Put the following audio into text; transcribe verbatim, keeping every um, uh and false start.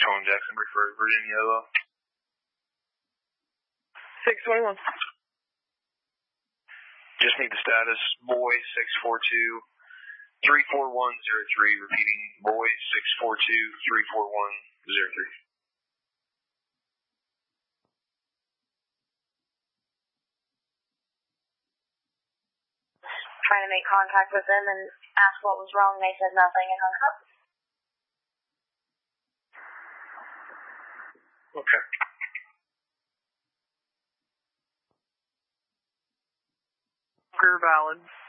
calling Jacksonburg for Virginia Yellow. six twenty-one. Just need the status, boy six four two, three four one zero three, repeating, boy six four two, three four one zero three. Trying to make contact with them and ask what was wrong. They said nothing and hung up. Okay. Clear valid.